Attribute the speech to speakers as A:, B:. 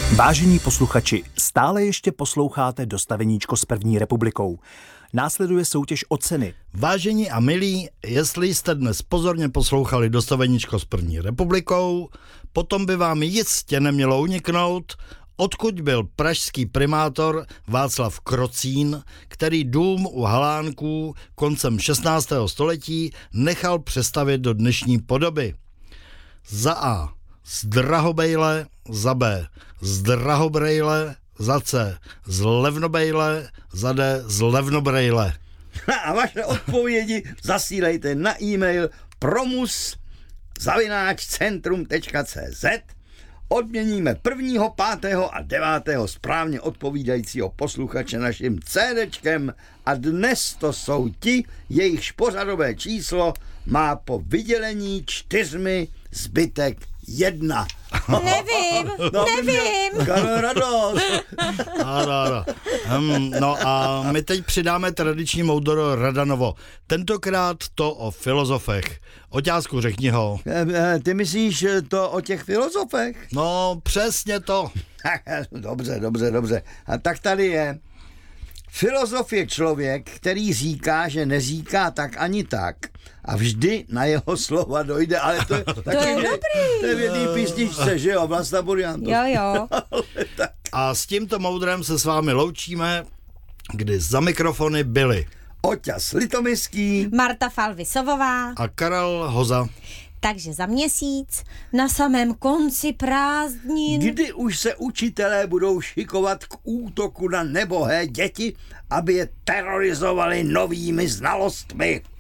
A: Vážení posluchači, stále ještě posloucháte Dostaveníčko s první republikou. Následuje soutěž o ceny.
B: Vážení a milí, jestli jste dnes pozorně poslouchali Dostaveníčko s první republikou, potom by vám jistě nemělo uniknout, odkud byl pražský primátor Václav Krocín, který dům u Halánků koncem 16. století nechal přestavět do dnešní podoby. Za A. Z Drahobejle, za B. Z Drahobrejle, za C. Z Levnobejle, za D. Z Levnobrejle.
C: A vaše odpovědi zasílejte na e-mail promus@centrum.cz. Odměníme 1., 5. a 9. správně odpovídajícího posluchače naším CDčkem a dnes to jsou ti, jejichž pořadové číslo má po vydělení 4 zbytek 1.
D: Nevím.
C: Karel, radost.
B: Ano. No a my teď přidáme tradiční moudro Radanovo. Tentokrát to o filozofech. Oťázku, řekni ho.
C: Ty myslíš to o těch filozofech?
B: No, přesně to.
C: Dobře. A tak tady je. Filozof je člověk, který říká, že neříká tak ani tak a vždy na jeho slova dojde, ale to je taky
D: dobrý.
C: To je v jedné písničce, že jo, Vlasta Burianto.
D: Jo.
B: A s tímto moudrem se s vámi loučíme, kdy za mikrofony byli
C: Oťas Litomyský,
D: Marta Falvisovová.
B: a Karel Hoza.
D: Takže za měsíc, na samém konci prázdnin.
C: kdy už se učitelé budou šikovat k útoku na nebohé děti, aby je terorizovali novými znalostmi.